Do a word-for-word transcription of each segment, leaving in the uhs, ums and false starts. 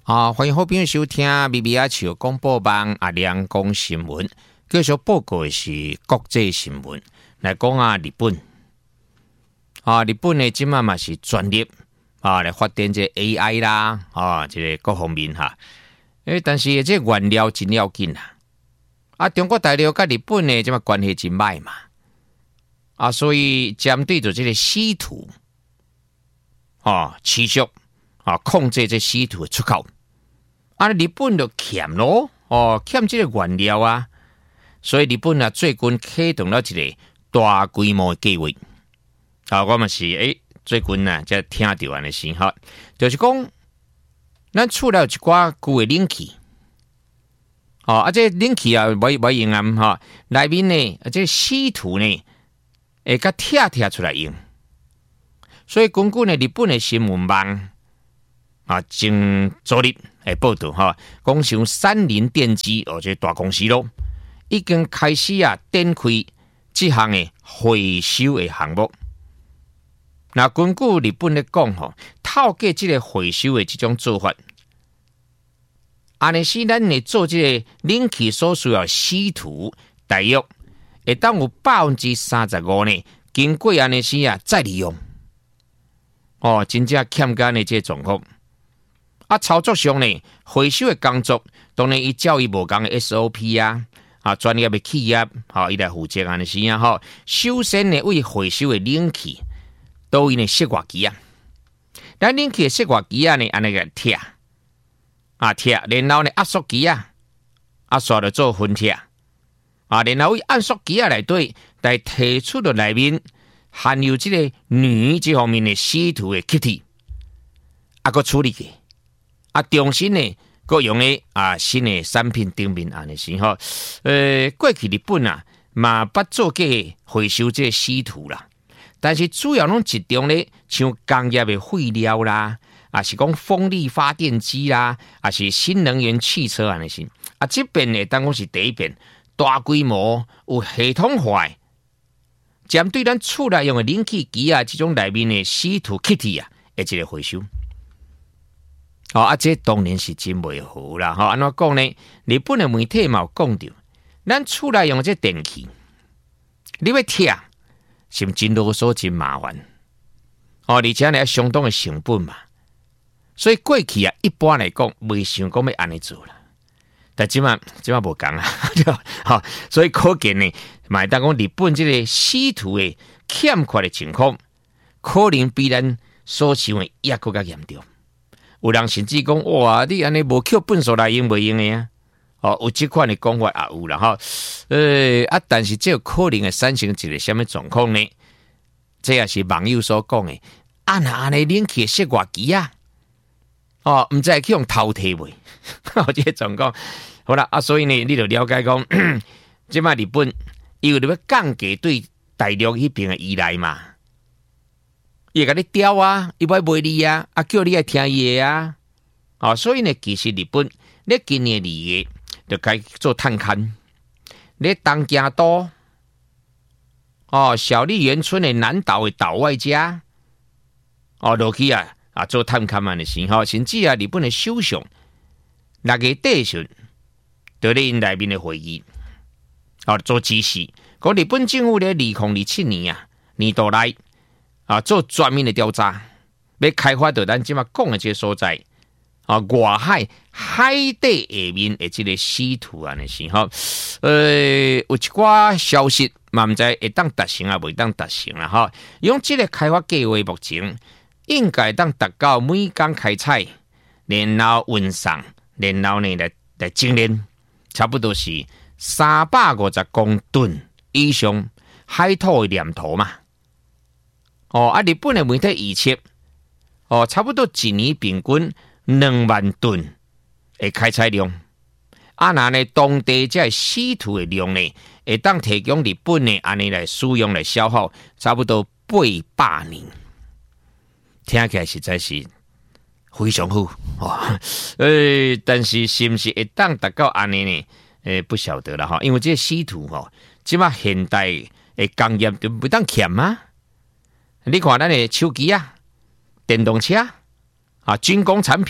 好，欢迎好朋友收听 B B 阿球广播网阿亮讲新闻。继续报告的是国际新闻，来讲啊日本。啊，日本呢，即嘛嘛是专力啊来发展这 A I 啦，啊，这个各方面哈。诶，但是这原料真要紧啦。啊，中国大陆甲日本呢，即嘛关系真歹嘛。啊，所以针对着这个稀土，啊，持续啊控制这稀土的出口。啊，日本就欠咯，哦，欠这个原料啊，所以日本啊最近启动了一个大规模的计划。啊，我嘛是诶，最近啊才听到安尼事哈，就是讲，咱厝内有一寡旧的冷气，哦，啊，这冷气啊，无无用啊，哈，内面呢，啊，这稀土呢。会甲拆拆出来用，所以根据呢日本的新闻网啊，前昨日诶报道哈，讲像三菱电机哦，这大公司咯，已经开始啊展开这项的回收的项目。那根据日本咧讲吼，透过这个回收的这种做法，安尼使咱呢做这个冷气所需要稀土大约。会当有百分之三十五呢，经过安尼时啊再利用，哦，真正欠干的这状况。啊，操作上呢，回收的工作当然伊照伊无共的 S O P 啊，啊，专业的企业，好、哦，伊来负责安尼时啊，吼。首先呢，为回收的冷气，都因的湿滑机啊，咱冷气的湿滑机啊呢，安尼个拆，啊拆，然后呢压缩机啊，压缩了做分拆。啊，然后按缩机啊内底，来提出到内面含有这个铝这方面的稀土的气体，啊，个处理去，啊，重新呢，个用的啊新的产品顶面安尼是吼，呃，过去日本啊，嘛捌做过回收这稀土啦，但是主要拢集中咧，像工业的废料啦，啊是讲风力发电机啦，啊是新能源汽车安尼是，啊这边呢，当讲是第一遍。大规模有系统化，针对咱厝内用的冷气机啊，这种内面的稀土气体啊，一个回收。哦，啊，这当然是真袂好啦，哈、哦。安怎讲呢？日本的媒体嘛有讲到，咱厝内用的这电器，你要拆，是不真啰嗦、真麻烦？哦，而且呢相当的成本嘛。所以过去啊，一般来讲，未想讲要安尼做啦。但即嘛即嘛无讲啊，好，所以可见呢，买当讲日本这个稀土的欠缺的情况，可能比咱所想的也更加严重。有人甚至讲，哇，你安尼无扣本数来用袂用的呀？哦，有这款的讲法也有啦，哈，呃啊，但是这可能会产生一个什么状况呢？这也是网友所讲的，按下安尼冷气湿滑机啊，哦，唔知去用偷摕袂？哦，这状况。好啦，啊，所以呢，你就了解讲，即摆日本伊有要降低对大陆迄边的依赖嘛，伊会甲你刁啊，伊要卖你啊，啊叫你爱听伊的啊，哦，所以呢，其实日本咧今年二月就该做探勘，咧东京都，哦，小笠原村的南岛的岛外家，哦，落去啊啊做探勘的时候，甚至啊日本的首相六月底时。在咧因内面的会议，啊，做指示，讲日本政府咧二零二七年啊年度内啊做全面的调查，要开发到咱即马讲的这个所在啊外海海底下面的这个稀土啊，那时候，呃，有一寡消息嘛，唔知会当达成啊，袂当达成啦，哈。用这个开发计划目前应该当达到每工开采，然后运送，然后呢来来精炼。差不多是三百五十公吨以上海土的黏土嘛。哦，啊，日本的媒体预测，哦，差不多一年平均两万吨的开采量。啊，那呢，当地这稀土的量呢，会当提供日本呢安尼来使用来消耗，差不多八百年。听起来实在是非常好哦，呃，但是是不是会当达到安尼呢？诶，不晓得了哈，因为这稀土吼，即马现代诶工业就不当欠啊。你看咱的手机啊、电动车啊、军工产品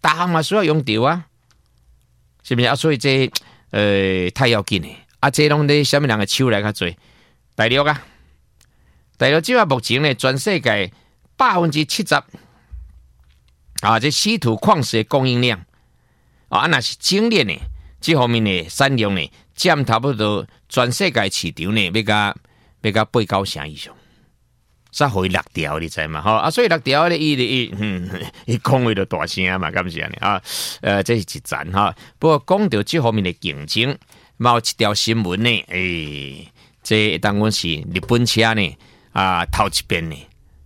大项嘛需要用到啊，是不是啊？所以这呃太要紧嘞，啊，这拢咧什么人的手来较多？大陆啊，大陆即话目前呢，全世界百分之七十啊，这稀土矿石的供应量啊，那是精炼的这方面的产量呢，占差不多全世界市场呢，要甲要甲八九成以上。才可以落掉，你知嘛？吼啊，所以落掉咧，伊伊嗯，伊讲话就大声嘛，敢是安尼啊？呃，这是一赞哈。不过讲到这方面的竞争，某一条新闻呢，诶、欸，这当阮是日本车呢啊，头一边呢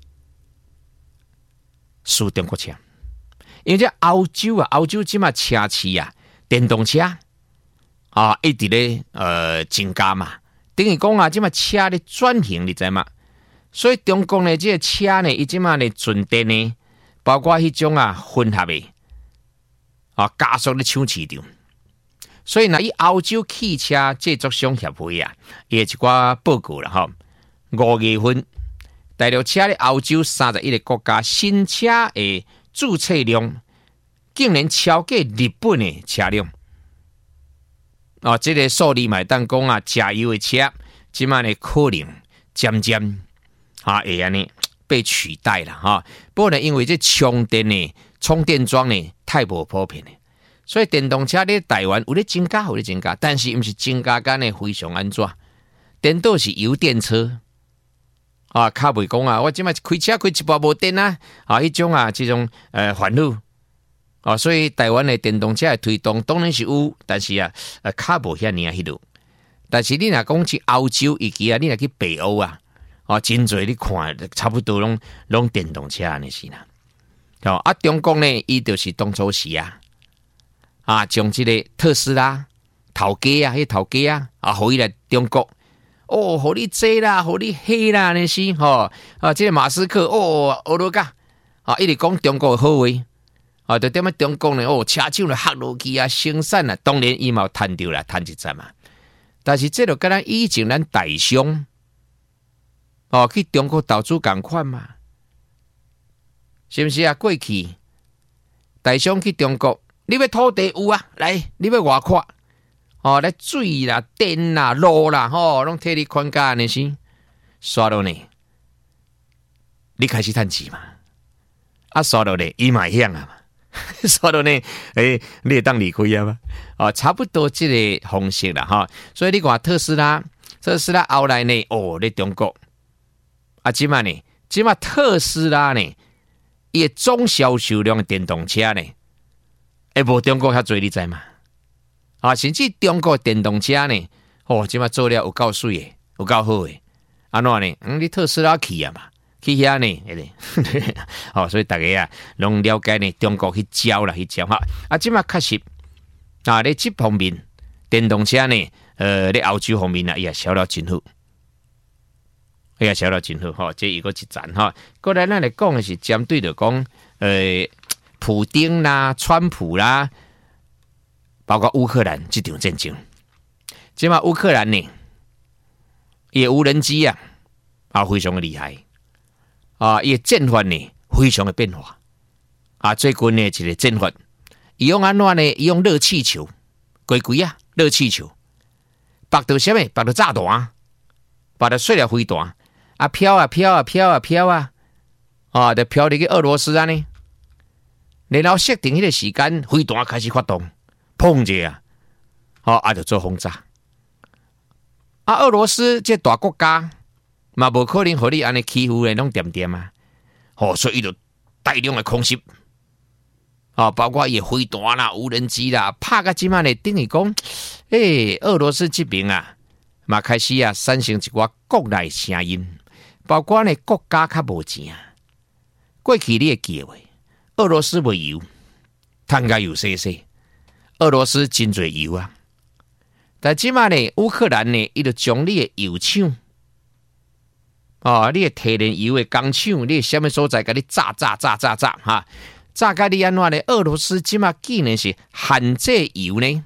输中国车，因为这欧洲啊，欧洲即马车市啊，电动车啊，一直咧呃增加嘛，等于讲啊，即马车咧转型，你知嘛？所以中国呢，这个车呢，伊即马呢纯电呢，包括迄种啊混合的啊，加速咧抢市场。所以呢，以欧洲汽车制作商协会啊，伊一寡报告啦吼，五月份大陆车咧欧洲三十一个国家新车的注册量，竟然超过日本的车辆。哦，这个数字嘛，当讲啊，加油的车即马呢可能渐渐。啊，会安尼被取代了哈。不过呢，因为这充电呢、充电桩呢太无普遍了，所以电动车咧台湾有咧增加，有咧增加，但是毋是增加间呢非常安怎？颠倒是油电车啊，较袂讲啊，我即摆开车开一部无电啊，啊，迄种啊，这种呃烦恼啊，所以台湾的电动车的推动当然是有，但是啊，呃，较无遐尔迄落。但是你若讲去欧洲以及啊，你若去北欧啊。哦，真侪你看，差不多拢拢电动车安尼是啦。哦，啊，中国呢，伊就是当初时啊，啊，将即个特斯拉头家啊，迄头家啊，啊，互伊来中国，哦，互你这啦，互你迄啦，安尼是吼，啊，即、這個马斯克，哦，俄羅加，啊，一直講中國好話，啊，就點解中國呢？哦，車廠就黑落去啊，生產啊，當然伊嘛趁着啦，趁一陣嘛。但是這就跟咱以前咱大商。哦，去中國投資同款嘛，是不是啊？過去大商去中國，你要土地有啊，來，你要外擴，哦，來水啦、電啦、路啦，吼、哦，攏替你看家安尼是，刷落呢，你開始趁錢嘛，啊，刷落呢，伊嘛響啊嘛，刷落呢，誒、欸，你會當離開啊嘛，哦，差不多這個方式啦，哈、哦，所以你看特斯拉，特斯拉後來呢，哦，在中國。啊，即嘛呢？即嘛特斯拉呢？伊總銷售量的電動車呢？會無中國較濟，你知嘛？啊，甚至中國電動車呢？哦，即嘛做了有夠水的，有夠好嘅。安怎呢？嗯，你特斯拉去啊嘛？去遐呢？誒，哦，所以大家啊，攏了解呢，中國去招啦，去招哈。啊，即嘛確實啊，咧即方面電動車呢？呃，咧歐洲方面啊，也銷了真好。哎呀，小到真好哈，这一个一站哈。过来咱来讲的是针对着讲，呃，普丁啦、川普啦，包括乌克兰这场战争。即嘛乌克兰呢，也无人机啊，啊非常的厉害啊，也战法呢非常的变化啊。最近呢一个战法，伊用安怎呢？伊用热气球，规规啊，热气球，绑到什么？绑到炸弹，把它碎了飞弹。啊飘啊飘啊飘啊飘啊，啊，就飘入去俄羅斯啊呢。然後設定迄個時間，飛彈開始發動，砰一下，好啊，就做轟炸。啊，俄羅斯這大國家嘛，無可能互你安尼欺負誒，攏掂掂啊。哦，所以伊就大量誒空襲，啊，包括伊飛彈啦、無人機啦，拍個即馬呢，等於講，誒，俄羅斯這邊啊，嘛開始啊，產生一寡國內聲音。包括呢國家較無錢啊，過去你會記喎，俄羅斯沒油，趁甲油細細，俄羅斯真濟油啊，但即馬呢烏克蘭呢，伊就將你的油廠，哦，你的天然油的工廠，你什麼所在，甲你炸炸炸炸炸哈，炸甲你安怎呢？俄羅斯即馬竟然是限制油呢，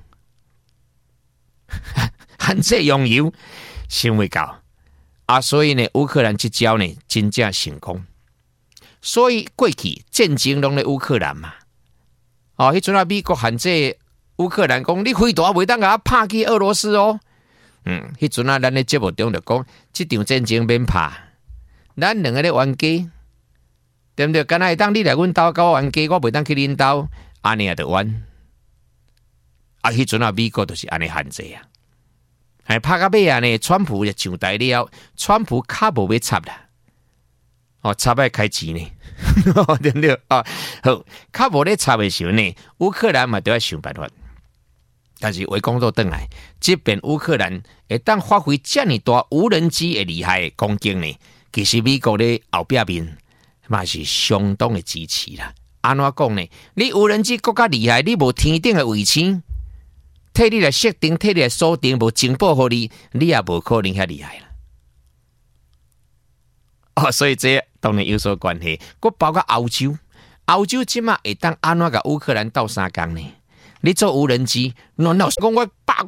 限制用油，想袂到。啊，所以呢，烏克蘭這招呢真正成功。所以過去戰爭攏咧烏克蘭嘛， 哦，迄阵啊，美国限制乌克兰讲，你飞弹袂当甲拍去俄罗斯哦。嗯，迄阵啊，咱咧节目中就讲，即场战争免拍，咱两个咧冤家，对不对？敢若会当你来阮兜甲我冤家，我袂当去恁兜，安尼也得冤。啊，迄阵啊，美国就是安尼限制啊。系拍到尾啊呢，川普就上台了，川普较无要插啦。哦，插要开钱呢，对不对？啊，好，较无咧插的时候呢，乌克兰嘛都要想办法。但是话讲到转来，即便乌克兰会当发挥这么大无人机的厉害的攻击呢，其实美国咧后壁面嘛是相当的支持啦。安怎讲呢？你无人机更加厉害，你无天顶的卫星，替你来设定，替你来锁定，无情报互你，你也无可能遐厉害啦。哦，所以这当然有所关系。佮包括欧洲，欧洲即马会当安怎甲乌克兰斗相共呢？你做无人机，难道讲我百